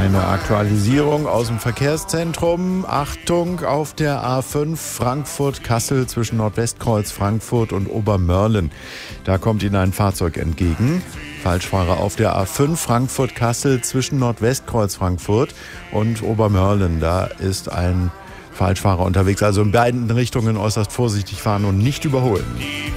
Eine Aktualisierung aus dem Verkehrszentrum. Achtung, auf der A5 Frankfurt-Kassel zwischen Nordwestkreuz Frankfurt und Obermörlen. Da kommt Ihnen ein Fahrzeug entgegen. Falschfahrer auf der A5 Frankfurt-Kassel zwischen Nordwestkreuz Frankfurt und Obermörlen. Da ist ein Falschfahrer unterwegs. Also in beiden Richtungen äußerst vorsichtig fahren und nicht überholen.